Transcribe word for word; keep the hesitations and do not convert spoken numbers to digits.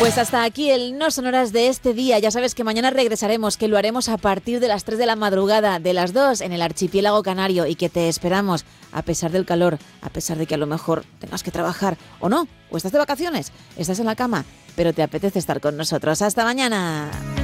Pues hasta aquí el No Sonoras de este día. Ya sabes que mañana regresaremos, que lo haremos a partir de las tres de la madrugada, de las dos en el archipiélago canario, y que te esperamos a pesar del calor, a pesar de que a lo mejor tengas que trabajar o no, o estás de vacaciones, estás en la cama, pero te apetece estar con nosotros. ¡Hasta mañana!